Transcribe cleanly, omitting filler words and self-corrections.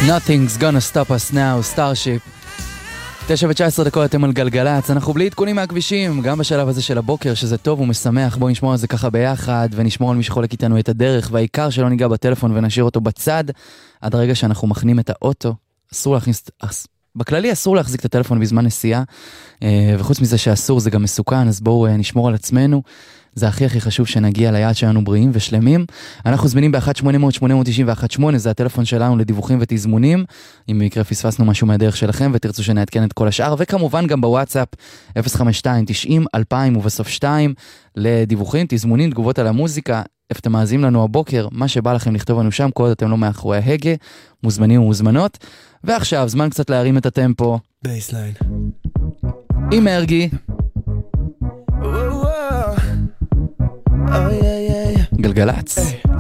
Nothing's gonna stop us now, Starship. 9:19 דקות, אתם על גלגלץ, אנחנו בלי עדכונים מהכבישים, גם בשלב הזה של הבוקר, שזה טוב ומשמח, בואו נשמור על זה ככה ביחד, ונשמור על מי שחולק איתנו את הדרך, והעיקר שלא ניגע בטלפון ונשאיר אותו בצד, עד הרגע שאנחנו מכנים את האוטו. אסור להכניס, בכללי אסור להחזיק את הטלפון בזמן נסיעה, וחוץ מזה שאסור זה גם מסוכן, אז בואו נשמור על עצמנו. זה הכי חשוב שנגיע ליעד שלנו בריאים ושלמים. אנחנו זמינים ב-1-800-891-8, זה הטלפון שלנו לדיווחים ותזמונים, אם במקרה פספסנו משהו מהדרך שלכם ותרצו שנעדכן את כל השאר, וכמובן גם בוואטסאפ 052-90-2000 ובסוף 2 לדיווחים, תזמונים, תגובות על המוזיקה, איפה אתם מאזינים לנו הבוקר, מה שבא לכם לכתוב לנו שם, כל עוד אתם לא מאחורי ההגה, מוזמנים ומוזמנות. ועכשיו, זמן קצת להרים את הטמפו. בייסליין. עם מרגי. גלגלץ.